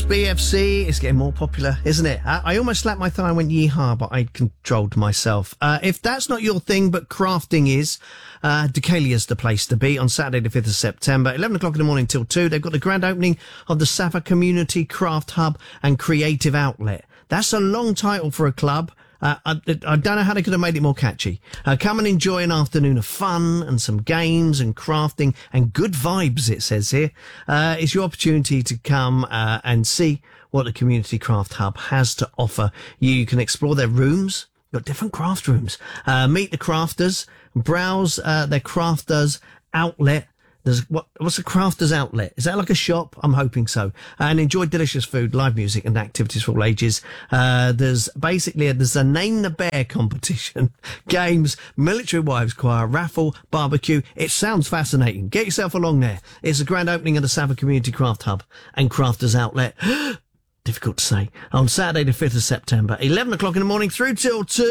BFC is getting more popular, isn't it? I almost slapped my thigh and went yeehaw, but I controlled myself. If that's not your thing, but crafting is, Decalia's the place to be on Saturday the 5th of September, 11 o'clock in the morning till 2. They've got the grand opening of the Safa Community Craft Hub and Creative Outlet. That's a long title for a club. I don't know how they could have made it more catchy. Come and enjoy an afternoon of fun and some games and crafting and good vibes, it says here. It's your opportunity to come and see what the Community Craft Hub has to offer. You can explore their rooms. Got different craft rooms. Meet the crafters, browse their crafters outlet. What's a crafter's outlet? Is that like a shop? I'm hoping so. And enjoy delicious food, live music and activities for all ages. There's a Name the Bear competition, games, military wives choir, raffle, barbecue. It sounds fascinating. Get yourself along there. It's the grand opening of the Safa Community Craft Hub and Crafters Outlet. Difficult to say. On Saturday the 5th of September, 11 o'clock in the morning through till 2.